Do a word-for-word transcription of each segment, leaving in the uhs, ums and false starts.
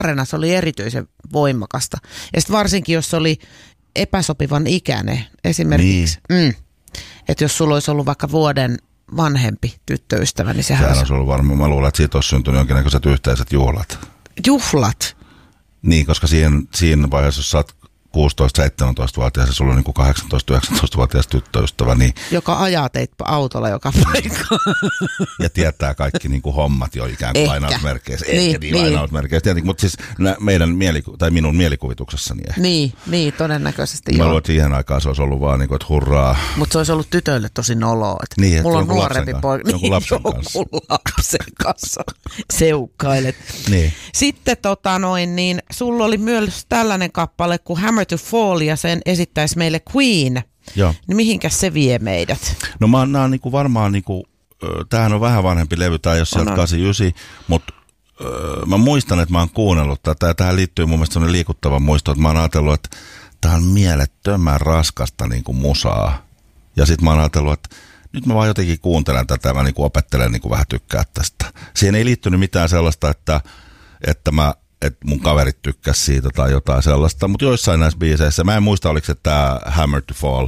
nuorena se oli erityisen voimakasta. Ja sitten varsinkin, jos se oli epäsopivan ikäinen, esimerkiksi, niin. mm, että jos sulla olisi ollut vaikka vuoden vanhempi tyttöystävä, niin sehän, sehän olisi ollut varmaan. Mä luulen, että siitä olisi syntynyt jonkinnäköiset yhteiset juhlat. Juhlat? Niin, koska siinä, siinä vaiheessa, jos sä oot kuusitoista-seitsemäntoista-vuotias ja sulla on niin kuin kahdeksantoista-yhdeksäntoista-vuotias tyttöystävä. Niin joka ajaa teitä autolla joka paikka. Ja tietää kaikki niin kuin hommat jo ikään kuin lainausmerkeissä. Ehkä niin, niin, niin. lainausmerkeissä. Mutta siis meidän mieliku- tai minun mielikuvituksessani ehkä. Niin, niin todennäköisesti. Mä luulen, että siihen aikaan se olisi ollut vaan niin kuin, että hurraa. Mutta se olisi ollut tytöille tosi noloa. Että niin, mulla on nuorempi poika. Jonkun niin, lapsen kanssa. Jonkun lapsen kanssa seukkailet. Niin. Sitten tota noin, niin sulla oli myös tällainen kappale kuin Hammer to Fall ja sen esittäisi meille Queen. Joo. Niin mihinkäs se vie meidät? No mä oon, nää on niinku varmaan, niinku, tämähän on vähän vanhempi levy, tai jos sieltä kahdeksankymmentäyhdeksän, mutta öö, mä muistan, että mä oon kuunnellut tätä, ja tähän liittyy mun mielestä sellainen liikuttava muisto, että mä oon ajatellut, että tää on mielettömän raskasta niinku musaa. Ja sit mä oon ajatellut, että nyt mä vaan jotenkin kuuntelen tätä, ja mä niinku opettelen niinku vähän tykkää tästä. Siihen ei liittynyt mitään sellaista, että, että mä että mun kaverit tykkäs siitä tai jotain sellaista, mutta joissain näissä biiseissä, mä en muista oliko se tää Hammer to Fall,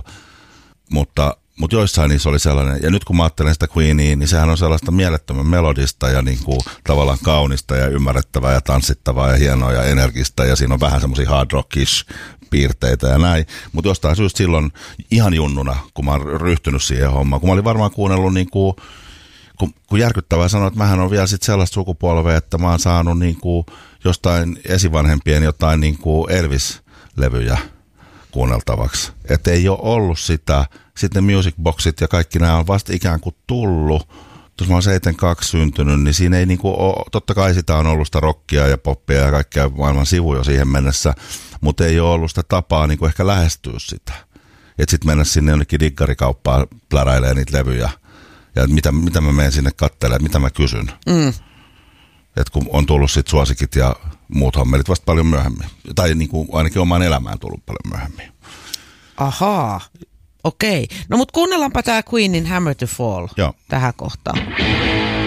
mutta, mutta joissain niissä oli sellainen, ja nyt kun mä ajattelen sitä Queenia, niin sehän on sellaista mielettömän melodista ja niin kuin tavallaan kaunista ja ymmärrettävää ja tanssittavaa ja hienoa ja energistä, ja siinä on vähän semmoisia hard rockish piirteitä ja näin, mutta jostain syystä silloin ihan junnuna, kun mä oon ryhtynyt siihen hommaan, kun mä olin varmaan kuunnellut niin kuin, kun, kun järkyttävää sanoa, että mähän on vielä sit sellaista sukupolvea, että mä oon saanut niin kuin jostain esivanhempien jotain niin kuin Elvis-levyjä kuunneltavaksi. Että ei ole ollut sitä, sitten ne music boxit ja kaikki nämä on vasta ikään kuin tullut. Jos mä oon seitsemänkymmentäkaksi syntynyt, niin siinä ei niin kuin ole, totta kai sitä on ollut sitä rockia ja poppia ja kaikkea maailman sivuja siihen mennessä, mutta ei ole ollut sitä tapaa niin kuin ehkä lähestyä sitä. Että sitten mennä sinne jonnekin diggarikauppaan pläräilee niitä levyjä ja mitä, mitä mä menen sinne katselemaan, mitä mä kysyn. Mm. Että kun on tullut sit suosikit ja muut hommelit vasta paljon myöhemmin. Tai niin kuin ainakin omaan elämään tullut paljon myöhemmin. Ahaa, okei. No mut kuunnellaanpa tää Queenin Hammer to Fall. Joo. Tähän kohtaan.